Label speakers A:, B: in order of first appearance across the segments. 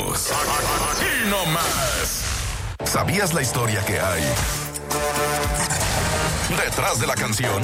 A: Bríos. Aquí nomás. ¿Sabías la historia que hay detrás de la canción?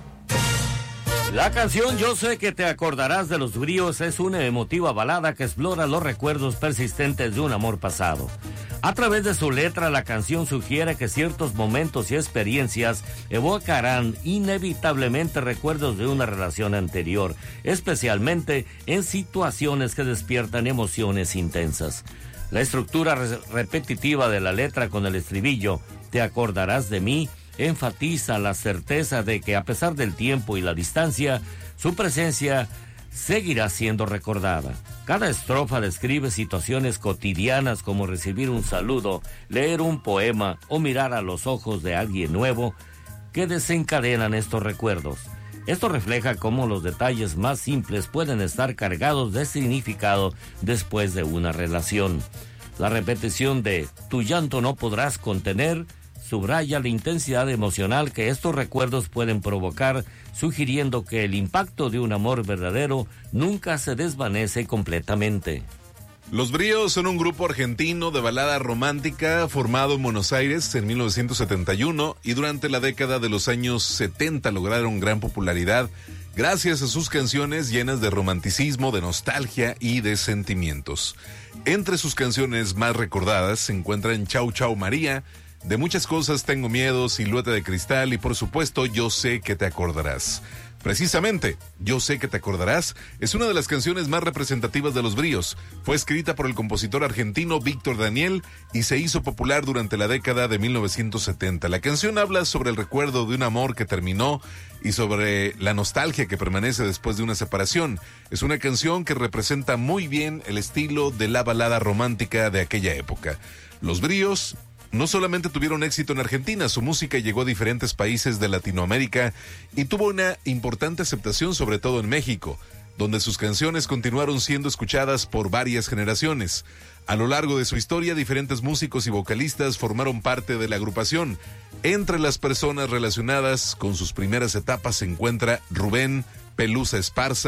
B: La canción Yo sé que te acordarás de los Bríos es una emotiva balada que explora los recuerdos persistentes de un amor pasado. A través de su letra, la canción sugiere que ciertos momentos y experiencias evocarán inevitablemente recuerdos de una relación anterior, especialmente en situaciones que despiertan emociones intensas. La estructura repetitiva de la letra con el estribillo "Te acordarás de mí" enfatiza la certeza de que a pesar del tiempo y la distancia, su presencia seguirá siendo recordada. Cada estrofa describe situaciones cotidianas como recibir un saludo, leer un poema o mirar a los ojos de alguien nuevo que desencadenan estos recuerdos. Esto refleja cómo los detalles más simples pueden estar cargados de significado después de una relación. La repetición de "tu llanto no podrás contener" subraya la intensidad emocional que estos recuerdos pueden provocar, sugiriendo que el impacto de un amor verdadero nunca se desvanece completamente.
C: Los Bríos son un grupo argentino de balada romántica formado en Buenos Aires en 1971 y durante la década de los años 70 lograron gran popularidad gracias a sus canciones llenas de romanticismo, de nostalgia y de sentimientos. Entre sus canciones más recordadas se encuentran Chau Chau María, De muchas cosas tengo miedo, Silueta de cristal y por supuesto Yo sé que te acordarás. Precisamente, Yo sé que te acordarás es una de las canciones más representativas de Los Bríos. Fue escrita por el compositor argentino Víctor Daniel y se hizo popular durante la década de 1970. La canción habla sobre el recuerdo de un amor que terminó y sobre la nostalgia que permanece después de una separación. Es una canción que representa muy bien el estilo de la balada romántica de aquella época. Los Bríos no solamente tuvieron éxito en Argentina, su música llegó a diferentes países de Latinoamérica y tuvo una importante aceptación, sobre todo en México, donde sus canciones continuaron siendo escuchadas por varias generaciones. A lo largo de su historia, diferentes músicos y vocalistas formaron parte de la agrupación. Entre las personas relacionadas con sus primeras etapas se encuentra Rubén Pelusa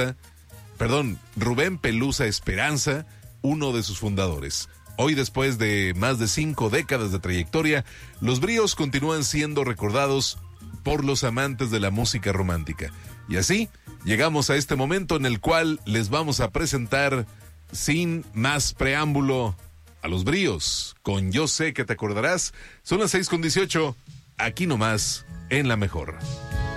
C: Esperanza, uno de sus fundadores. Hoy, después de más de 5 décadas de trayectoria, Los Bríos continúan siendo recordados por los amantes de la música romántica. Y así, llegamos a este momento en el cual les vamos a presentar, sin más preámbulo, a Los Bríos, con Yo sé que te acordarás. Son las 6:18, aquí nomás, en La Mejor.